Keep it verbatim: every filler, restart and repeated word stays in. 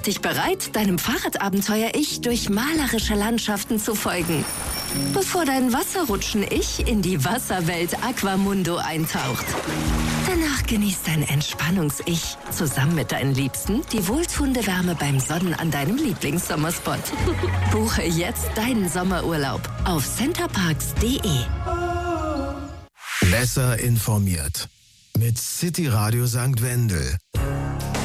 dich bereit, deinem Fahrradabenteuer-Ich durch malerische Landschaften zu folgen, bevor dein Wasserrutschen-Ich in die Wasserwelt Aquamundo eintaucht. Danach genießt dein Entspannungs-Ich zusammen mit deinen Liebsten die wohltuende Wärme beim Sonnen an deinem Lieblingssommerspot. Buche jetzt deinen Sommerurlaub auf centerparks punkt de. Besser informiert mit City Radio Sankt Wendel.